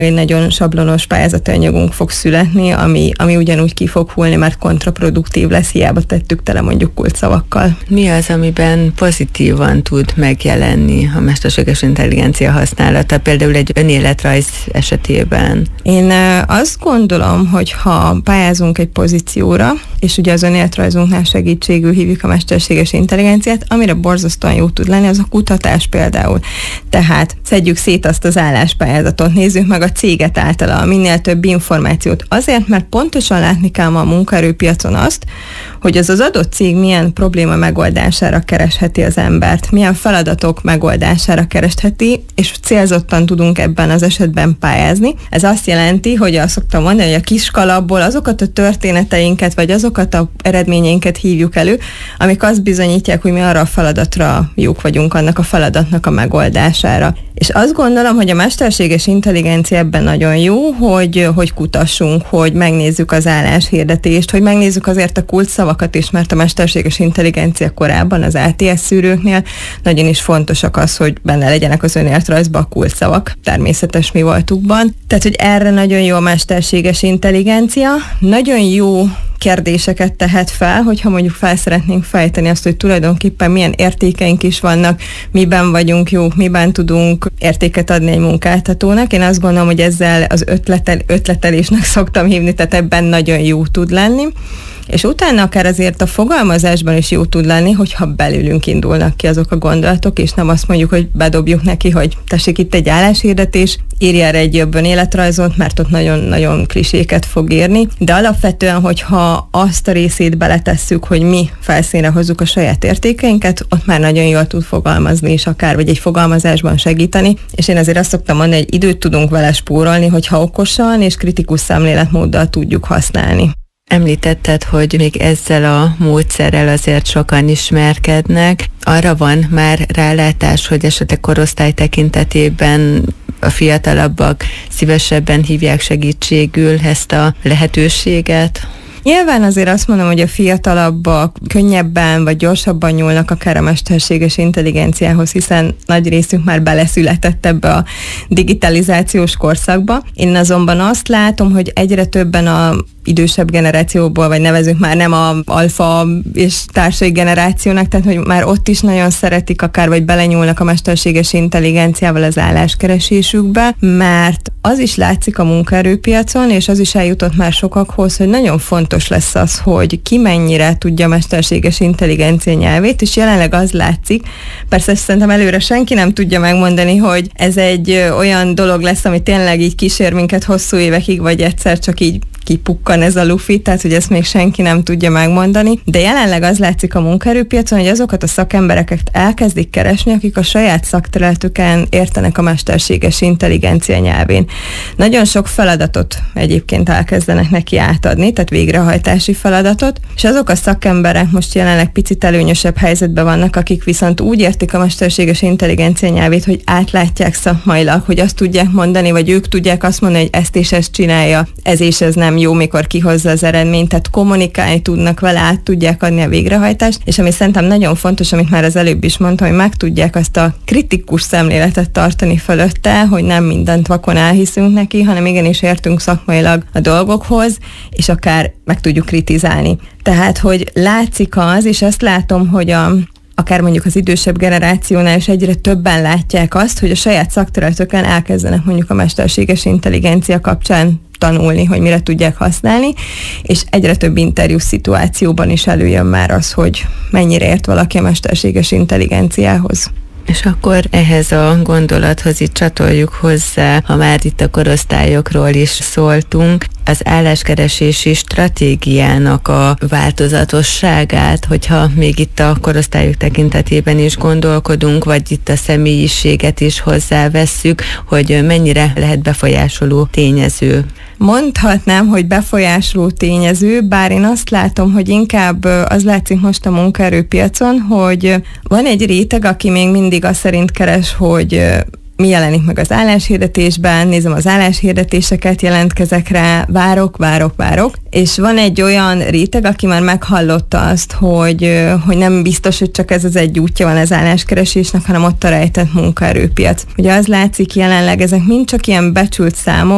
egy nagyon sablonos pályázati anyagunk fog születni, ami ugyanúgy ki fog hullni, mert kontraproduktív lesz, hiába tettük tele mondjuk kulcsszavakkal. Mi az, amiben pozitívan tud megjelenni a mesterséges intelligencia használata, például egy önéletrajz esetében? Én azt gondolom, hogy ha pályázunk egy pozícióra, és ugye az önéletrajzunknál segítségül hívjuk a mesterséges intelligenciát, amire borzasztóan jó tud lenni, az a kutatás például. Tehát szedjük szét azt az álláspályázatot, nézzük meg a céget általa, minél több információt. Azért, mert pontosan látni kell ma a munkaerőpiacon azt, hogy az adott cég milyen probléma megoldására keresheti az embert, milyen feladatok megoldására keresheti, és célzottan tudunk ebben az esetben pályázni. Ez azt jelenti, hogy azt szoktam mondani, hogy a kis kalapból azokat a történeteinket, vagy azokat az eredményeinket hívjuk elő, amik azt bizonyítják, hogy mi arra a feladatra jók vagyunk, annak a feladatnak a megoldására. És azt gondolom, hogy a mesterséges intelligencia ebben nagyon jó, hogy kutassunk, hogy megnézzük az álláshirdetést, hogy megnézzük azért a kulcsszavakat is, mert a mesterséges intelligencia korábban az ATS szűrőknél nagyon is fontosak az, hogy benne legyenek az önéletrajzban a kulcsszavak természetes mi voltukban. Tehát, hogy erre nagyon jó a mesterséges intelligencia, nagyon jó kérdéseket tehet fel, hogyha mondjuk fel szeretnénk fejteni azt, hogy tulajdonképpen milyen értékeink is vannak, miben vagyunk jók, miben tudunk értéket adni egy munkáltatónak. Én azt gondolom, hogy ezzel az ötletelésnek szoktam hívni, tehát ebben nagyon jó tud lenni. És utána akár azért a fogalmazásban is jó tud lenni, hogyha belülünk indulnak ki azok a gondolatok, és nem azt mondjuk, hogy bedobjuk neki, hogy tessék itt egy álláshirdetés, írja erre egy jobb önéletrajzot, mert ott nagyon-nagyon kliséket fog írni. De alapvetően, hogyha azt a részét beletesszük, hogy mi felszínre hozzuk a saját értékeinket, ott már nagyon jól tud fogalmazni, és akár vagy egy fogalmazásban segíteni. És én azért azt szoktam mondani, hogy időt tudunk vele spórolni, hogyha okosan és kritikus szemléletmóddal tudjuk használni. Említetted, hogy még ezzel a módszerrel azért sokan ismerkednek. Arra van már rálátás, hogy esetleg korosztály tekintetében a fiatalabbak szívesebben hívják segítségül ezt a lehetőséget? Nyilván azért azt mondom, hogy a fiatalabbak könnyebben vagy gyorsabban nyúlnak akár a mesterséges intelligenciához, hiszen nagy részük már beleszületett ebbe a digitalizációs korszakba. Én azonban azt látom, hogy egyre többen a idősebb generációból, vagy nevezünk már nem a alfa és társai generációnak, tehát hogy már ott is nagyon szeretik akár, vagy belenyúlnak a mesterséges intelligenciával az álláskeresésükbe, mert az is látszik a munkaerőpiacon, és az is eljutott már sokakhoz, hogy nagyon fontos lesz az, hogy ki mennyire tudja a mesterséges intelligencia nyelvét, és jelenleg az látszik, persze szerintem előre senki nem tudja megmondani, hogy ez egy olyan dolog lesz, ami tényleg így kísér minket hosszú évekig, vagy egyszer csak így kipukkan ez a lufi, tehát hogy ezt még senki nem tudja megmondani, de jelenleg az látszik a munkaerőpiacon, hogy azokat a szakembereket elkezdik keresni, akik a saját szakterületüken értenek a mesterséges intelligencia nyelvén. Nagyon sok feladatot egyébként elkezdenek neki átadni, tehát végrehajtási feladatot, és azok a szakemberek most jelenleg picit előnyösebb helyzetben vannak, akik viszont úgy értik a mesterséges intelligencia nyelvét, hogy átlátják szakmailag, hogy azt tudják mondani, vagy ők tudják azt mondani, hogy ezt és ezt csinálja, ez és ez nem jó, mikor kihozza az eredményt, tehát kommunikálni tudnak vele, át tudják adni a végrehajtást, és ami szerintem nagyon fontos, amit már az előbb is mondtam, hogy meg tudják azt a kritikus szemléletet tartani fölötte, hogy nem mindent vakon elhiszünk neki, hanem igenis értünk szakmailag a dolgokhoz, és akár meg tudjuk kritizálni. Tehát, hogy látszik az, és azt látom, hogy akár mondjuk az idősebb generációnál is egyre többen látják azt, hogy a saját szakterületükön elkezdenek mondjuk a mesterséges intelligencia kapcsán tanulni, hogy mire tudják használni, és egyre több interjús szituációban is előjön már az, hogy mennyire ért valaki a mesterséges intelligenciához. És akkor ehhez a gondolathoz itt csatoljuk hozzá, ha már itt a korosztályokról is szóltunk, az álláskeresési stratégiának a változatosságát, hogyha még itt a korosztályok tekintetében is gondolkodunk, vagy itt a személyiséget is hozzávesszük, hogy mennyire lehet befolyásoló tényező. Mondhatnám, hogy befolyásoló tényező, bár én azt látom, hogy inkább az látszik most a munkaerőpiacon, hogy van egy réteg, aki még mindig azt szerint keres, hogy mi jelenik meg az álláshirdetésben, nézem az álláshirdetéseket, jelentkezek rá, várok, és van egy olyan réteg, aki már meghallotta azt, hogy nem biztos, hogy csak ez az egy útja van az álláskeresésnek, hanem ott a rejtett munkaerőpiac. Ugye az látszik jelenleg, ezek mind csak ilyen becsült számok,